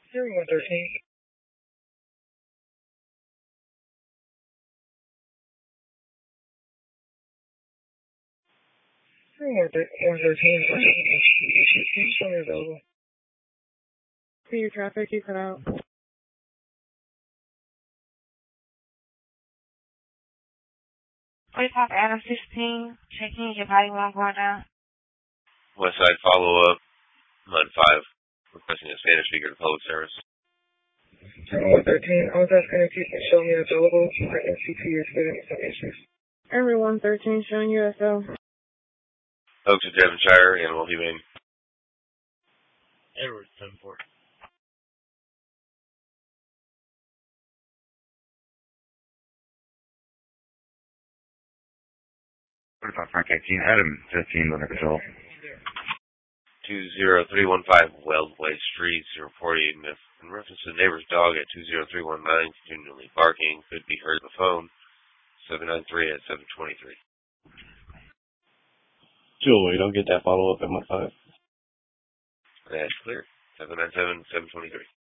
0113. 113. Show me available. See your traffic, you cut out. Please have Adam 16, checking your body while I'm going down. Westside follow-up, Mud 5, requesting a Spanish speaker to public service. 113, I was asking if you can show me available. I can see to your students some issues. Everyone 13 showing USO. Oaks of Devonshire, Animal Humane. Edward 74. Frank 18, Adam 15 under control. 20315 Weldway Street, reporting in reference to the neighbor's dog at 20319, continually barking, could be heard on the phone. 793 at 723. 208, I'll get that follow-up at my 5. That's clear. 797, 723.